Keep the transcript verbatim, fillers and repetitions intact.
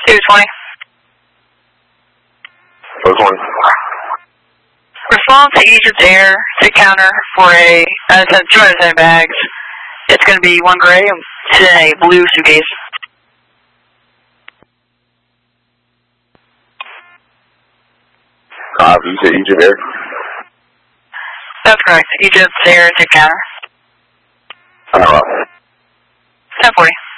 two twenty. Close one. Respond to Egypt Air to counter for a, uh, two out of ten bags. It's going to be one gray and a blue suitcase. Uh, you said Egypt Air? That's correct. Egypt Air to counter. Uh, ten forty.